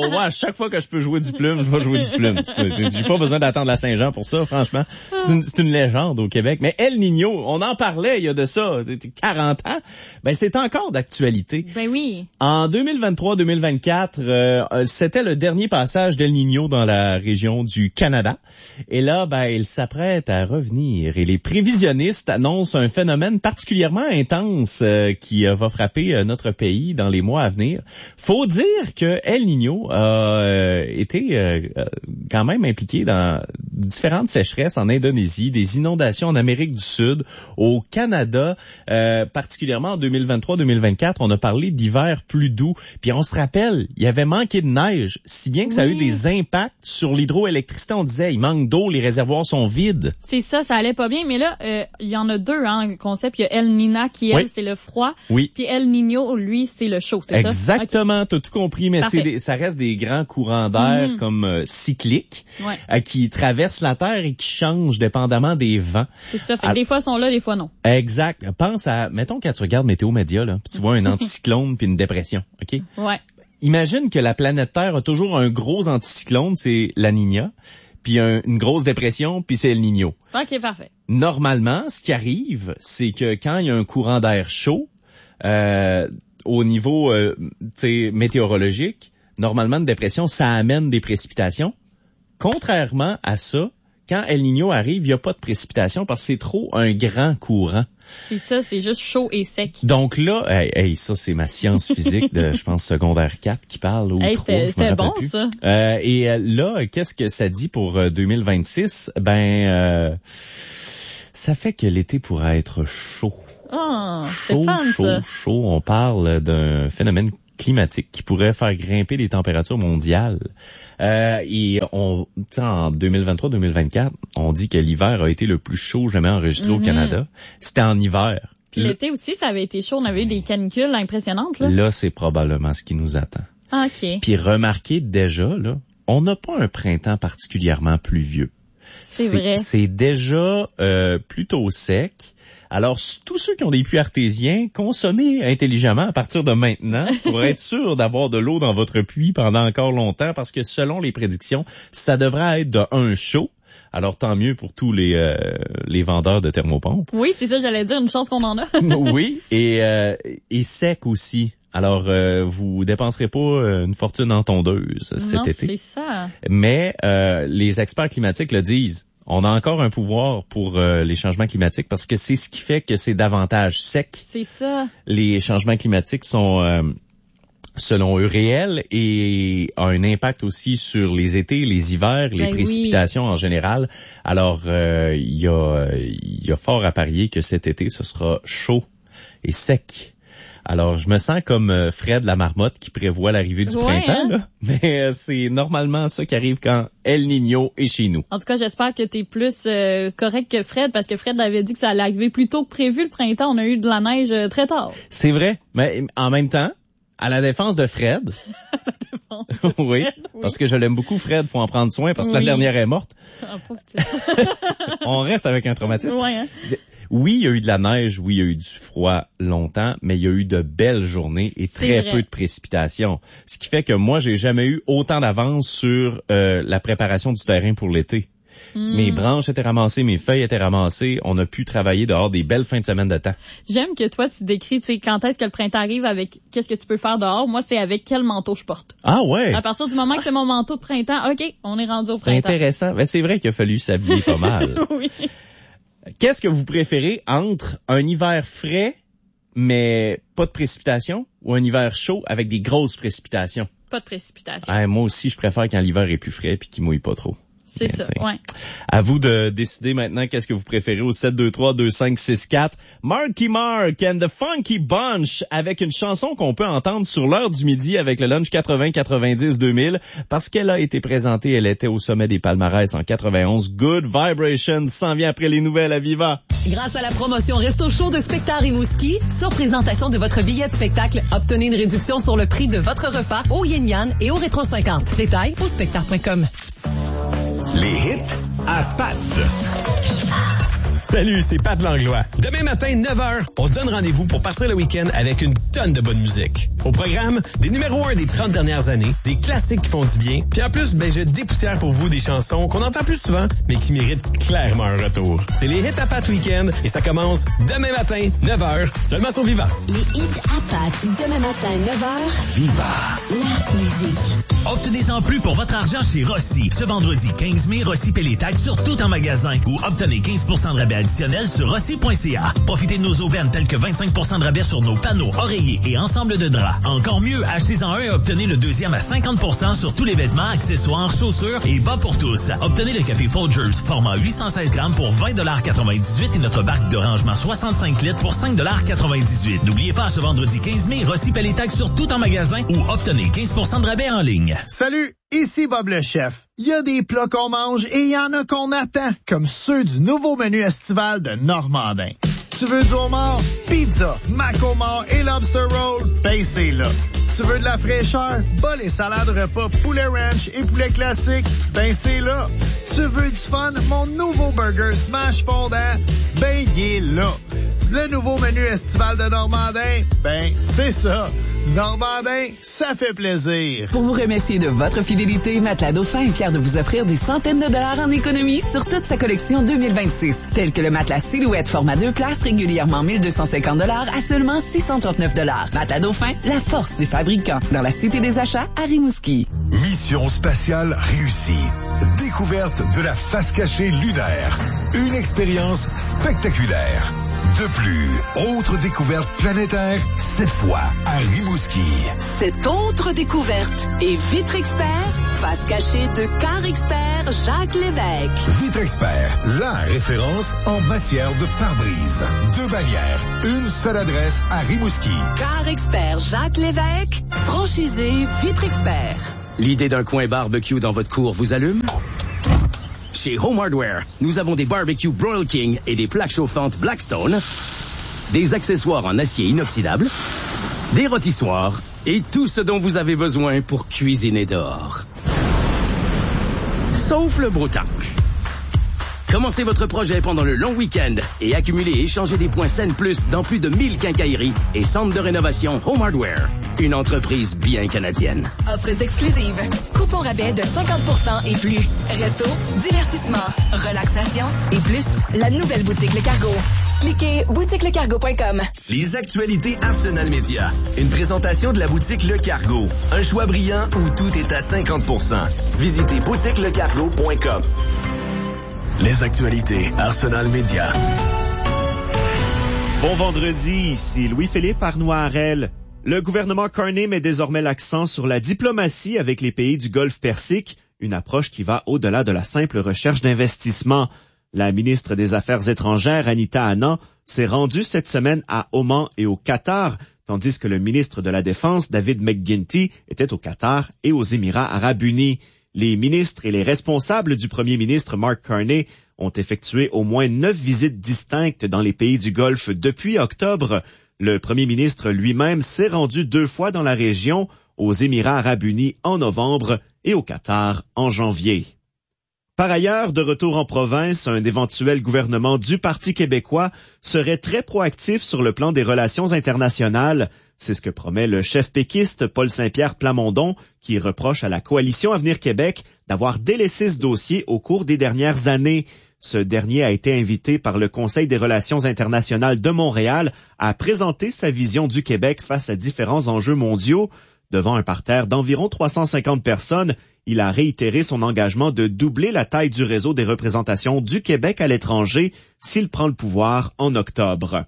moi, à chaque fois que je peux jouer du plume, je vais jouer du plume. J'ai pas besoin d'attendre la Saint-Jean pour ça, franchement. C'est une légende au Québec. Mais El Niño, on en parlait il y a de ça, c'était 40 ans. Ben, c'est encore d'actualité. Ben oui. En 2023-2024, c'était le dernier passage d'El Niño dans la région du Canada. Et là, ben, il s'apprête à revenir. Et les prévisionnistes annoncent un phénomène particulièrement intense qui va frapper notre pays dans les mois à venir. Faut dire que El Niño a été quand même impliqué dans différentes sécheresses en Indonésie, des inondations en Amérique du Sud, au Canada, particulièrement en 2023-2024, on a parlé d'hiver plus doux. Puis on se rappelle, il y avait manqué de neige, si bien que ça a eu des impacts sur l'hydroélectricité. On disait, il manque d'eau, les réservoirs sont vides. C'est ça allait pas bien. Mais là, il y en a deux, hein, concept. Il y a El Nina qui, elle, c'est le froid. Oui. Puis El Niño, lui, c'est le chaud, c'est ça? Exactement, t'as tout compris, mais Parfait. ça reste des grands courants d'air comme cycliques qui traversent la Terre et qui changent dépendamment des vents. C'est ça, fait que des fois ils sont là, des fois non. Exact. Pense à, mettons quand tu regardes Météo Média, là, puis tu vois un anticyclone puis une dépression, OK? Ouais. Imagine que la planète Terre a toujours un gros anticyclone, c'est la Niña, puis une grosse dépression, puis c'est El Niño. OK, parfait. Normalement, ce qui arrive, c'est que quand il y a un courant d'air chaud, au niveau météorologique, normalement, une dépression, ça amène des précipitations. Contrairement à ça, quand El Niño arrive, il n'y a pas de précipitation parce que c'est trop un grand courant. C'est ça, c'est juste chaud et sec. Donc là, ça c'est ma science physique de, je pense, secondaire 4 qui parle, ou 3, c'était bon, plus. Ça. Et là, qu'est-ce que ça dit pour 2026? Ça fait que l'été pourrait être chaud. Oh, c'est fun, ça. Chaud. On parle d'un phénomène climatique qui pourrait faire grimper les températures mondiales. Et en 2023-2024, on dit que l'hiver a été le plus chaud jamais enregistré au Canada. C'était en hiver. Puis l'été aussi, ça avait été chaud. On avait eu des canicules impressionnantes, là. Là, c'est probablement ce qui nous attend. OK. Puis remarquez déjà, là, on n'a pas un printemps particulièrement pluvieux. C'est vrai. C'est déjà plutôt sec. Alors, tous ceux qui ont des puits artésiens, consommez intelligemment à partir de maintenant pour être sûr d'avoir de l'eau dans votre puits pendant encore longtemps, parce que selon les prédictions, ça devrait être de 1 chaud. Alors, tant mieux pour tous les vendeurs de thermopompes. Oui, c'est ça, j'allais dire, une chance qu'on en a. Oui, et sec aussi. Alors, vous dépenserez pas une fortune en tondeuse cet été. C'est ça. Mais les experts climatiques le disent. On a encore un pouvoir pour les changements climatiques parce que c'est ce qui fait que c'est davantage sec. C'est ça. Les changements climatiques sont, selon eux, réels et ont un impact aussi sur les étés, les hivers, les précipitations en général. Alors, il y a fort à parier que cet été, ce sera chaud et sec. Alors, je me sens comme Fred la marmotte qui prévoit l'arrivée du printemps, là. Mais c'est normalement ça qui arrive quand El Niño est chez nous. En tout cas, j'espère que t'es plus correct que Fred, parce que Fred avait dit que ça allait arriver plus tôt que prévu le printemps. On a eu de la neige très tard. C'est vrai, mais en même temps, à la défense de Fred, oui, parce que je l'aime beaucoup, Fred, faut en prendre soin parce que la dernière est morte. On reste avec un traumatisme. Ouais, hein? Oui, il y a eu de la neige, oui, il y a eu du froid longtemps, mais il y a eu de belles journées et très peu de précipitations. Ce qui fait que moi, j'ai jamais eu autant d'avance sur la préparation du terrain pour l'été. Mes branches étaient ramassées, mes feuilles étaient ramassées. On a pu travailler dehors des belles fins de semaine de temps. J'aime que toi, tu décris, tu sais, quand est-ce que le printemps arrive avec qu'est-ce que tu peux faire dehors. Moi, c'est avec quel manteau je porte. Ah ouais? À partir du moment que c'est mon manteau de printemps, OK, on est rendu au printemps. C'est intéressant. Mais c'est vrai qu'il a fallu s'habiller pas mal. Oui. Qu'est-ce que vous préférez entre un hiver frais, mais pas de précipitation, ou un hiver chaud avec des grosses précipitations? Pas de précipitation. Moi aussi, je préfère quand l'hiver est plus frais puis qu'il mouille pas trop. C'est ça, ouais. À vous de décider maintenant qu'est-ce que vous préférez au 723-2564. Marky Mark and the Funky Bunch avec une chanson qu'on peut entendre sur l'heure du midi avec le lunch 80-90-2000 parce qu'elle a été présentée, elle était au sommet des palmarès en 91. Good Vibration s'en vient après les nouvelles à Viva. Grâce à la promotion Resto Chaud de Spectar Rimouski, sur présentation de votre billet de spectacle, obtenez une réduction sur le prix de votre repas au Yin Yan et au Rétro 50. Détails au spectar.com. Les hits à Pat. Salut, c'est Pat Langlois. Demain matin, 9h, on se donne rendez-vous pour partir le week-end avec une tonne de bonne musique. Au programme, des numéros 1 des 30 dernières années, des classiques qui font du bien, puis en plus, je dépoussière pour vous des chansons qu'on entend plus souvent, mais qui méritent clairement un retour. C'est les Hits à Pat Week-end et ça commence demain matin, 9h, seulement sur Viva. Les Hits à Pat, demain matin, 9h. Viva. La musique. Obtenez-en plus pour votre argent chez Rossi. Ce vendredi, 15 mai, Rossi paie les taxes sur tout en magasin ou obtenez 15% de rabais additionnel sur rossi.ca. Profitez de nos aubaines telles que 25% de rabais sur nos panneaux, oreillers et ensemble de draps. Encore mieux, achetez-en un et obtenez le deuxième à 50% sur tous les vêtements, accessoires, chaussures et bas pour tous. Obtenez le café Folgers format 816 grammes pour 20,98 et notre barque de rangement 65 litres pour 5,98 $. N'oubliez pas, ce vendredi 15 mai, Rossi paie les taxes sur tout en magasin ou obtenez 15% de rabais en ligne. Salut, ici Bob le chef. Il y a des plats qu'on mange et il y en a qu'on attend, comme ceux du nouveau menu estival de Normandin. Tu veux du homard? Pizza, mac au mort et lobster roll? Ben c'est là. Tu veux de la fraîcheur? Bas les salades repas, poulet ranch et poulet classique? Ben c'est là. Tu veux du fun? Mon nouveau burger smash fondant? Ben il est là. Le nouveau menu estival de Normandin? Ben c'est ça. Normandin, ça fait plaisir. Pour vous remercier de votre fidélité, Matelas Dauphin est fier de vous offrir des centaines de dollars en économie sur toute sa collection 2026, tels que le matelas Silhouette format 2 places régulièrement 1250 $ à seulement 639 $. Matelas Dauphin, la force du fabricant, dans la Cité des Achats à Rimouski. Mission spatiale réussie. Découverte de la face cachée lunaire. Une expérience spectaculaire. De plus, autre découverte planétaire, cette fois à Rimouski. Cette autre découverte est Vitre Expert, face cachée de Car Expert Jacques Lévesque. Vitre Expert, la référence en matière de pare-brise. 2 bannières, une seule adresse à Rimouski. Car Expert Jacques Lévesque, franchisé Vitre Expert. L'idée d'un coin barbecue dans votre cour vous allume? Chez Home Hardware, nous avons des barbecues Broil King et des plaques chauffantes Blackstone, des accessoires en acier inoxydable, des rôtissoirs et tout ce dont vous avez besoin pour cuisiner dehors. Sauf le beau temps. Commencez votre projet pendant le long week-end et accumulez et échangez des points Scène Plus dans plus de 1000 quincailleries et centres de rénovation Home Hardware. Une entreprise bien canadienne. Offres exclusives. Coupons rabais de 50% et plus. Resto, divertissement, relaxation et plus. La nouvelle boutique Le Cargo. Cliquez boutiquelecargo.com. Les actualités Arsenal Média. Une présentation de la boutique Le Cargo. Un choix brillant où tout est à 50%. Visitez boutiquelecargo.com. Les actualités Arsenal Média. Bon vendredi, ici Louis-Philippe Arnois-Harel. Le gouvernement Carney met désormais l'accent sur la diplomatie avec les pays du Golfe Persique, une approche qui va au-delà de la simple recherche d'investissement. La ministre des Affaires étrangères, Anita Anand, s'est rendue cette semaine à Oman et au Qatar, tandis que le ministre de la Défense, David McGuinty, était au Qatar et aux Émirats arabes unis. Les ministres et les responsables du premier ministre Mark Carney ont effectué au moins 9 visites distinctes dans les pays du Golfe depuis octobre. Le premier ministre lui-même s'est rendu 2 fois dans la région, aux Émirats arabes unis en novembre et au Qatar en janvier. Par ailleurs, de retour en province, un éventuel gouvernement du Parti québécois serait très proactif sur le plan des relations internationales. C'est ce que promet le chef péquiste Paul Saint-Pierre Plamondon, qui reproche à la Coalition Avenir Québec d'avoir délaissé ce dossier au cours des dernières années. Ce dernier a été invité par le Conseil des relations internationales de Montréal à présenter sa vision du Québec face à différents enjeux mondiaux. Devant un parterre d'environ 350 personnes, il a réitéré son engagement de doubler la taille du réseau des représentations du Québec à l'étranger s'il prend le pouvoir en octobre.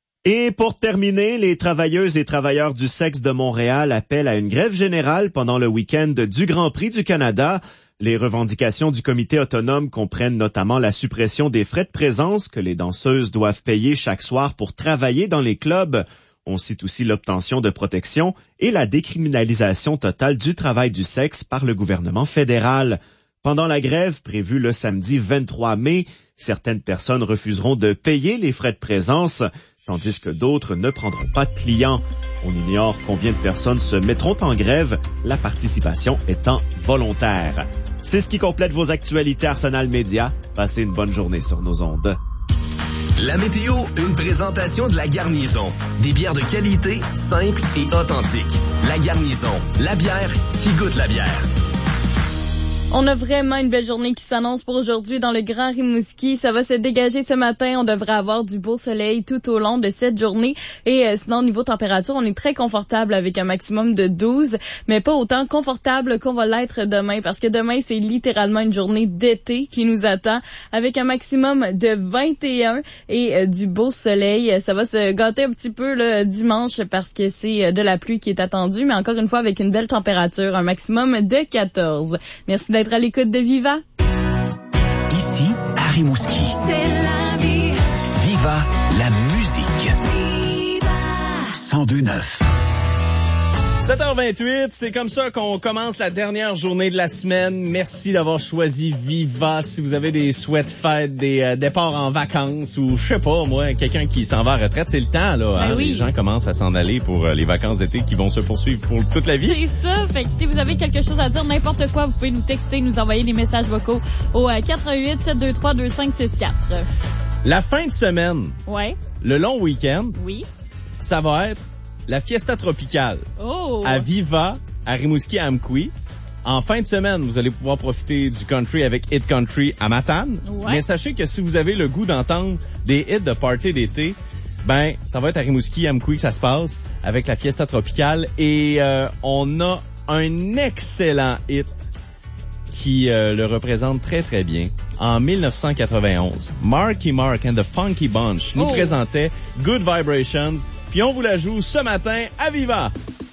Et pour terminer, les travailleuses et travailleurs du sexe de Montréal appellent à une grève générale pendant le week-end du Grand Prix du Canada. Les revendications du comité autonome comprennent notamment la suppression des frais de présence que les danseuses doivent payer chaque soir pour travailler dans les clubs. On cite aussi l'obtention de protection et la décriminalisation totale du travail du sexe par le gouvernement fédéral. Pendant la grève prévue le samedi 23 mai, certaines personnes refuseront de payer les frais de présence, tandis que d'autres ne prendront pas de clients. On ignore combien de personnes se mettront en grève, la participation étant volontaire. C'est ce qui complète vos actualités Arsenal Média. Passez une bonne journée sur nos ondes. La météo, une présentation de La Garnison. Des bières de qualité, simples et authentiques. La Garnison, la bière qui goûte la bière. On a vraiment une belle journée qui s'annonce pour aujourd'hui dans le Grand Rimouski. Ça va se dégager ce matin. On devrait avoir du beau soleil tout au long de cette journée. Et sinon, niveau température, on est très confortable avec un maximum de 12, mais pas autant confortable qu'on va l'être demain, parce que demain, c'est littéralement une journée d'été qui nous attend avec un maximum de 21 et du beau soleil. Ça va se gâter un petit peu le dimanche parce que c'est de la pluie qui est attendue, mais encore une fois avec une belle température, un maximum de 14. Merci d'être à l'écoute de Viva. Ici, à Rimouski. C'est la vie. Viva la musique. Viva. 102.9. 7h28, c'est comme ça qu'on commence la dernière journée de la semaine. Merci d'avoir choisi Viva. Si vous avez des souhaits fêtes, des départs en vacances ou je sais pas, moi, quelqu'un qui s'en va à retraite, c'est le temps, là. Hein? Oui. Les gens commencent à s'en aller pour les vacances d'été qui vont se poursuivre pour toute la vie. C'est ça. Fait que si vous avez quelque chose à dire, n'importe quoi, vous pouvez nous texter, nous envoyer des messages vocaux au 88 723 2564. La fin de semaine, Ouais. le long week-end, Oui. ça va être la Fiesta Tropicale. Oh. À Viva, à Rimouski, à Amqui. En fin de semaine, vous allez pouvoir profiter du country avec Hit Country à Matane. Ouais. Mais sachez que si vous avez le goût d'entendre des hits de party d'été, ben, ça va être à Rimouski, à Amqui que ça se passe avec la Fiesta Tropicale. Et on a un excellent hit qui le représente très très bien. En 1991, Marky Mark and the Funky Bunch nous présentait Good Vibrations, puis on vous la joue ce matin à Viva.